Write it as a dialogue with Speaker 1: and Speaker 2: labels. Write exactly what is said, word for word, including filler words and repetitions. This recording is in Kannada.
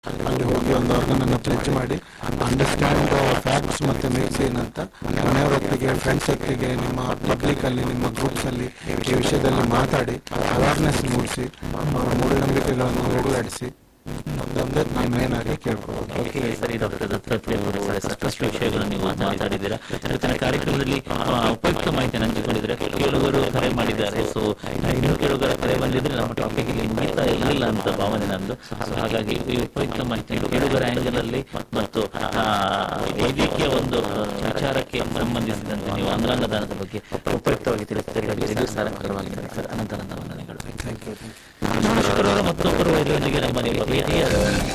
Speaker 1: ಅಲ್ಲಿ ಹೋಗಿ ಒಂದು ಆರ್ಗನ್ ಅನ್ನು ಪ್ಲೆಜ್ ಮಾಡಿ ಅಂಡರ್ಸ್ಟ್ಯಾಂಡ್ ಫ್ಯಾಕ್ಟ್ಸ್ ಮತ್ತೆ ಮೆಡಿಸಿನ್ ಅಂತ ಮನೆಯವರ ಹೊತ್ತಿಗೆ, ಫ್ರೆಂಡ್ಸ್ ಹೊತ್ತಿಗೆ, ನಿಮ್ಮ ಪಬ್ಲಿಕ್ ಅಲ್ಲಿ, ನಿಮ್ಮ ಗ್ರೂಪ್ಸ್ ಅಲ್ಲಿ ಈ ವಿಷಯದಲ್ಲಿ ಮಾತಾಡಿ ಅವೇರ್ನೆಸ್ ಮೂಡಿಸಿ, ಮೂಢನಂಬಿಕೆಗಳನ್ನು ಹೋಗಲಾಡಿಸಿ ಒಂದೊಂದೇ ನಾನು ಮೇನ್ ಆಗಿ ಕೇಳ್ಕೊಳ್ಳೋದು.
Speaker 2: ಓಕೆ, ಸರಿ ಡಾಕ್ಟರ್ ದತ್ತಾತ್ರೇಯ ಅವರೇ, ಸಾಕಷ್ಟು ವಿಷಯಗಳನ್ನು ನೀವು ಮಾತಾಡಿದ್ದೀರಾ. ಇವತ್ತಿನ ಕಾರ್ಯಕ್ರಮದಲ್ಲಿ ಉಪಯುಕ್ತ ಮಾಹಿತಿಯನ್ನು ಹಂಚಿಕೊಂಡಿದ್ರೆ ಕೇಳುಗರು ಕರೆ ಮಾಡಿದ್ದಾರೆ. ಸೊ ಇನ್ನು ಕೇಳುಗರ ಕರೆ ಬಂದಿದ್ರೆ ನಮ್ಮ ಟಾಪಿಕ್ ಇಲ್ಲಿ ಮುಗಿತಾ ಇರಲಿಲ್ಲ ಅಂತ ಭಾವನೆ ನಂದು. ಸೊ ಹಾಗಾಗಿ ಈ ಉಪಯುಕ್ತ ಮಾಹಿತಿ ಕೇಳುಗರ ಆಂಗಲ್ ಅಲ್ಲಿ ಮತ್ತು ವೈದ್ಯಕೀಯ ಒಂದು ವಿಚಾರಕ್ಕೆ ಸಂಬಂಧಿಸಿದಂತೆ ನೀವು ಅಂಗಾಂಗ ದಾನದ ಬಗ್ಗೆ ಉಪಯುಕ್ತವಾಗಿ ತಿಳಿಸಿದ್ದಕ್ಕಾಗಿ ಇದು ಸಾರಕರವಾಗಿದೆ ಸರ್. ಅನಂತ ವಂದನೆಗಳು. ಮತ್ತೊಬ್ಬರು ವೈದ್ಯರೊಂದಿಗೆ ನಮ್ಮ